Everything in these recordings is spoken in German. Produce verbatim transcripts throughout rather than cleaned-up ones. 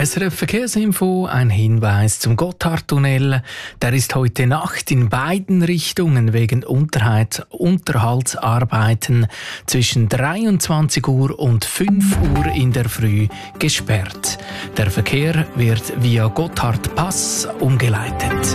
S R F Verkehrsinfo, ein Hinweis zum Gotthardtunnel. Der ist heute Nacht in beiden Richtungen wegen Unterhalt, Unterhaltsarbeiten zwischen dreiundzwanzig Uhr und fünf Uhr in der Früh gesperrt. Der Verkehr wird via Gotthardpass umgeleitet.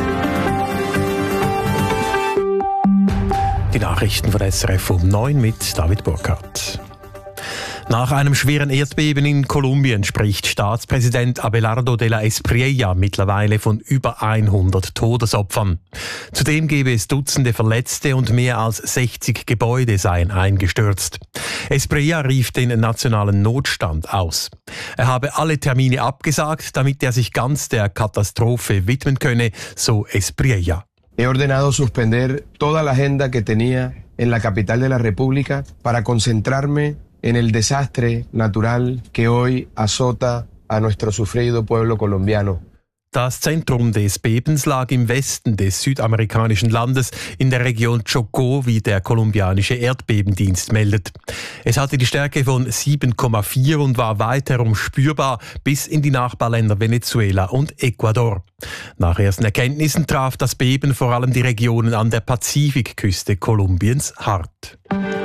Die Nachrichten von S R F um neun mit David Burkhardt. Nach einem schweren Erdbeben in Kolumbien spricht Staatspräsident Abelardo de la Espriella mittlerweile von über hundert Todesopfern. Zudem gebe es Dutzende Verletzte und mehr als sechzig Gebäude seien eingestürzt. Espriella rief den nationalen Notstand aus. Er habe alle Termine abgesagt, damit er sich ganz der Katastrophe widmen könne, so Espriella. He ordenado suspender toda la agenda que tenía en la capital de la República para concentrarme en el desastre natural que hoy azota a nuestro sufrido pueblo colombiano. Das Zentrum des Bebens lag im Westen des südamerikanischen Landes in der Region Chocó, wie der kolumbianische Erdbebendienst meldet. Es hatte die Stärke von sieben Komma vier und war weiterum spürbar bis in die Nachbarländer Venezuela und Ecuador. Nach ersten Erkenntnissen traf das Beben vor allem die Regionen an der Pazifikküste Kolumbiens hart.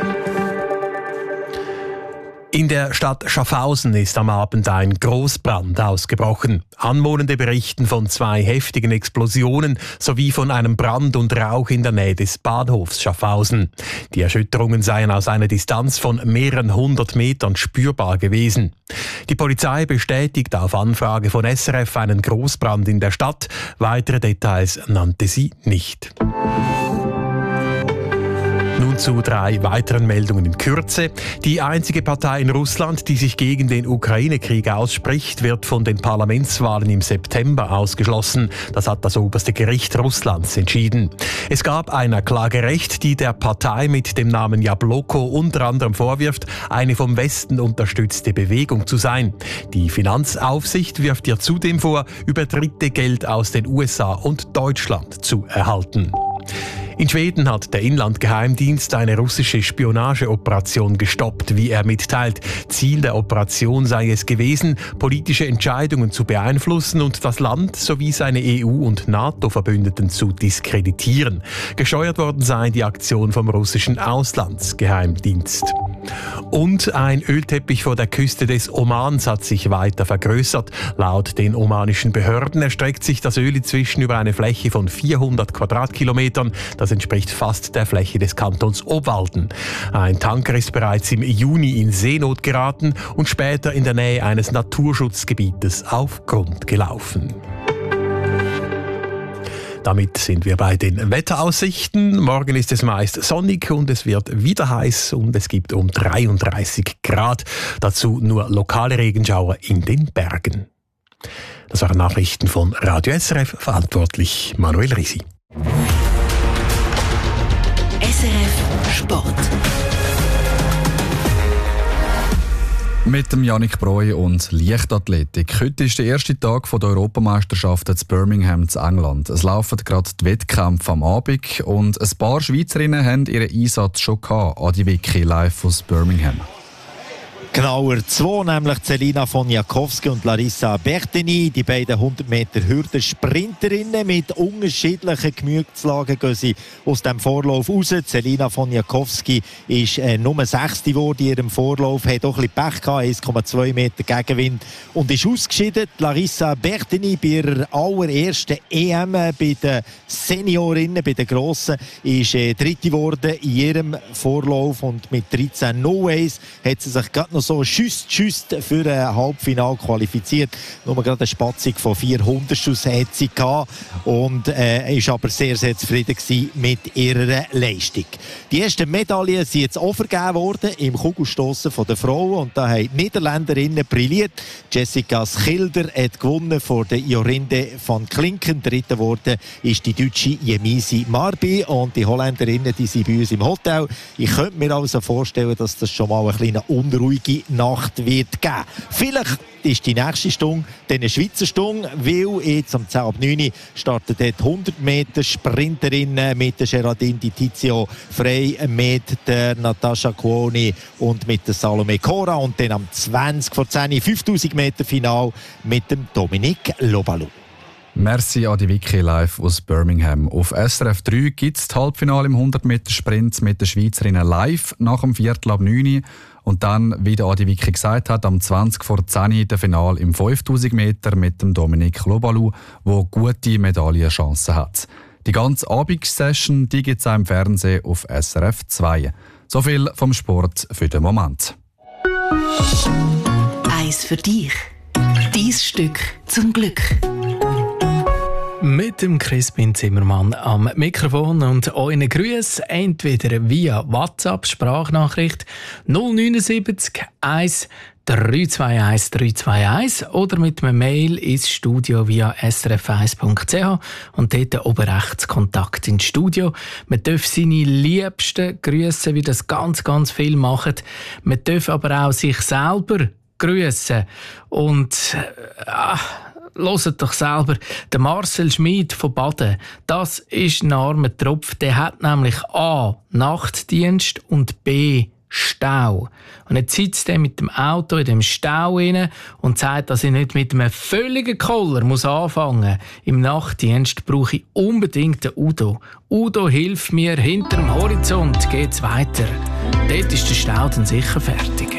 In der Stadt Schaffhausen ist am Abend ein Großbrand ausgebrochen. Anwohnende berichten von zwei heftigen Explosionen sowie von einem Brand und Rauch in der Nähe des Bahnhofs Schaffhausen. Die Erschütterungen seien aus einer Distanz von mehreren hundert Metern spürbar gewesen. Die Polizei bestätigt auf Anfrage von S R F einen Großbrand in der Stadt. Weitere Details nannte sie nicht. Nun zu drei weiteren Meldungen in Kürze. Die einzige Partei in Russland, die sich gegen den Ukraine-Krieg ausspricht, wird von den Parlamentswahlen im September ausgeschlossen. Das hat das oberste Gericht Russlands entschieden. Es gab einer Klage Recht, die der Partei mit dem Namen Jabloko unter anderem vorwirft, eine vom Westen unterstützte Bewegung zu sein. Die Finanzaufsicht wirft ihr zudem vor, über Dritte Geld aus den U S A und Deutschland zu erhalten. In Schweden hat der Inlandgeheimdienst eine russische Spionageoperation gestoppt, wie er mitteilt. Ziel der Operation sei es gewesen, politische Entscheidungen zu beeinflussen und das Land sowie seine E U- und NATO-Verbündeten zu diskreditieren. Gesteuert worden sei die Aktion vom russischen Auslandsgeheimdienst. Und ein Ölteppich vor der Küste des Omans hat sich weiter vergrößert. Laut den omanischen Behörden erstreckt sich das Öl inzwischen über eine Fläche von vierhundert Quadratkilometern. Das entspricht fast der Fläche des Kantons Obwalden. Ein Tanker ist bereits im Juni in Seenot geraten und später in der Nähe eines Naturschutzgebietes auf Grund gelaufen. Damit sind wir bei den Wetteraussichten. Morgen ist es meist sonnig und es wird wieder heiß und es gibt um dreiunddreißig Grad. Dazu nur lokale Regenschauer in den Bergen. Das waren Nachrichten von Radio S R F, verantwortlich Manuel Risi. S R F Sport. Mit dem Yannick Breu und Leichtathletik. Heute ist der erste Tag der Europameisterschaft in Birmingham in England. Es laufen gerade die Wettkämpfe am Abend und ein paar Schweizerinnen haben ihren Einsatz schon gehabt an die Wiki live aus Birmingham. Genauer zwei, nämlich Celina Fonjakowski und Larissa Bertini. Die beiden hundert Meter Hürden-Sprinterinnen mit unterschiedlichen Gemütslagen gehen sie aus dem Vorlauf raus. Celina Fonjakowski ist äh, Nummer sechste geworden in ihrem Vorlauf, hat auch ein bisschen Pech gehabt, eins Komma zwei Meter Gegenwind und ist ausgeschieden. Larissa Bertini bei ihrer allerersten E M bei den Seniorinnen, bei den Grossen, ist äh, dritte geworden in ihrem Vorlauf und mit dreizehn null eins hat sie sich gerade noch so schüsst, schüsst für ein Halbfinale qualifiziert. Nur gerade eine Spatzung von vierhundert Schuss hat sie gehabt und äh, ist aber sehr, sehr zufrieden gewesen mit ihrer Leistung. Die ersten Medaillen sind jetzt auch vergeben worden im Kugelstossen der Frauen und da haben die Niederländerinnen brilliert. Jessica Schilder hat gewonnen vor der Jorinde van Klinken. Dritte geworden ist die deutsche Jemisi Marbi und die Holländerinnen, die sind bei uns im Hotel. Ich könnte mir also vorstellen, dass das schon mal eine kleine unruhige ruhige Nacht wird geben. Vielleicht ist die nächste Stunde eine Schweizer Stunde, weil jetzt um zehn ab neun startet dort hundert Meter Sprinterinnen mit der Geraldine Di Tizio frei, mit der Natascha Cuoni und mit der Salome Cora und dann am zwanzig vor zehn fünftausend Meter Final mit dem Dominique Lobalu. Merci an die Vicky live aus Birmingham. Auf S R F drei gibt es das Halbfinale im hundert Meter Sprint mit den Schweizerinnen live nach dem Viertel ab neun. Und dann, wie der Adi Vicky gesagt hat, am zwanzig vor zehn der Final im fünftausend Meter mit dem Dominique Lobalu, der gute Medaillenchancen hat. Die ganze Abendsession gibt es auch im Fernsehen auf S R F zwei. So viel vom Sport für den Moment. Eis für dich. Dein Stück zum Glück. Mit dem Crispin Zimmermann am Mikrofon und euren Grüßen entweder via WhatsApp-Sprachnachricht null neun sieben eins drei zwei eins drei zwei eins oder mit einem Mail ins Studio via s r f eins punkt c h und dort oben rechts Kontakt ins Studio. Man darf seine Liebsten grüßen, wie das ganz, ganz viel machen. Man darf aber auch sich selber grüßen und äh, hört doch selber, der Marcel Schmid von Baden, das ist ein armer Tropf, der hat nämlich A. Nachtdienst und B. Stau. Und jetzt sitzt er mit dem Auto in dem Stau rein und sagt, dass ich nicht mit einem völligen Koller muss anfangen. Im Nachtdienst brauche ich unbedingt den Udo. Udo, hilf mir, hinterm Horizont geht's weiter. Dort ist der Stau dann sicher fertig.